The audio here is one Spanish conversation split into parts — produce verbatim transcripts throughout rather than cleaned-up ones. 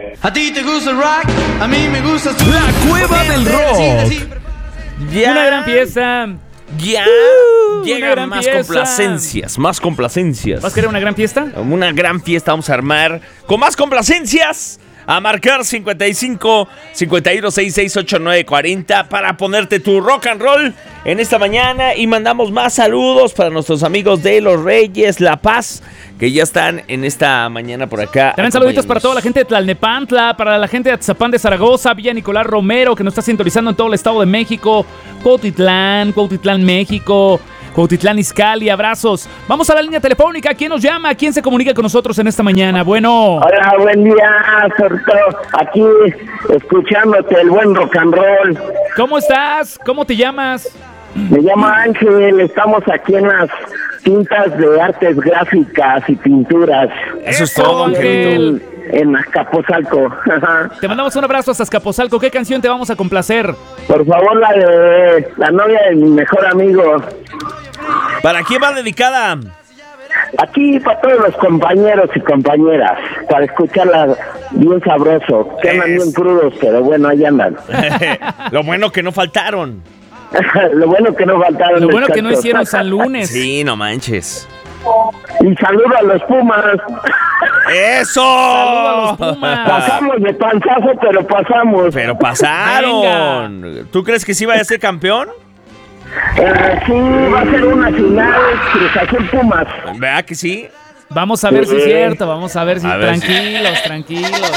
A ti te gusta el rock, a mí me gusta tu... La Cueva del Rock. Ya. Una gran pieza. Ya. Uh, Llegan más pieza. complacencias, más complacencias. ¿Vas a querer una gran fiesta? Una gran fiesta vamos a armar con más complacencias. A marcar cincuenta y cinco, cincuenta y uno, sesenta y seis, ochenta y nueve, cuarenta para ponerte tu rock and roll en esta mañana. Y mandamos más saludos para nuestros amigos de Los Reyes, La Paz, que ya están en esta mañana por acá. También saluditos para toda la gente de Tlalnepantla, para la gente de Atzapán de Zaragoza, Villa Nicolás Romero, que nos está sintonizando en todo el Estado de México, Cuautitlán, Cuautitlán, México, Cuautitlán, Izcalli, abrazos. Vamos a la línea telefónica. ¿Quién nos llama? ¿Quién se comunica con nosotros en esta mañana? Bueno. Hola, buen día, Sorto. Aquí escuchándote el buen rock and roll. ¿Cómo estás? ¿Cómo te llamas? Me llamo Ángel. Estamos aquí en las tintas de artes gráficas y pinturas. Eso es todo, Ángel. En Azcapotzalco. Te mandamos un abrazo hasta Azcapotzalco. ¿Qué canción te vamos a complacer? Por favor, la de la novia de mi mejor amigo. ¿Para quién va dedicada? Aquí para todos los compañeros y compañeras, para escucharla bien sabroso. Que andan bien crudos, pero bueno, ahí andan. Lo bueno que no faltaron. Lo bueno que no faltaron. Lo bueno que no hicieron San Lunes. Sí, no manches. Y saludo a los Pumas. ¡Eso! Saludo a los Pumas. Pasamos de panzazo, pero pasamos. Pero pasaron. ¿Tú crees que sí vaya a ser campeón? Eh, sí, va a ser una final Cruz Azul Pumas. ¿Verdad que sí? Vamos a ver si es cierto, vamos a ver si... A ver si- tranquilos, tranquilos.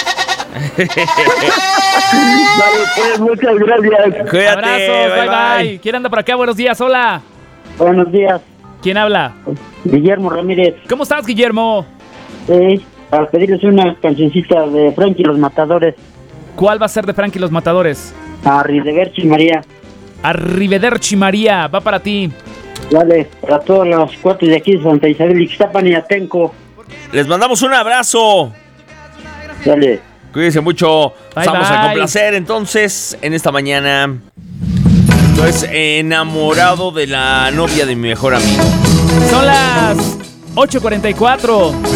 Vale, pues, muchas gracias. Cuídate. Abrazos, bye, bye. ¿Quién anda por acá? Buenos días, hola. Buenos días, ¿Quién habla? Guillermo Ramírez. ¿Cómo estás, Guillermo? Sí, para pedirles una cancioncita de Frankie y los Matadores. ¿Cuál va a ser de Frankie y los Matadores? A Ridegerchi María. Arrivederci María, va para ti. Vale, para todos los cuates de aquí de Santa Isabel, Ixtapan y Atenco. Les mandamos un abrazo. Dale. Cuídense mucho. Bye, Vamos a bye. complacer entonces en esta mañana. Entonces, enamorado de la novia de mi mejor amigo. Son las ocho cuarenta y cuatro.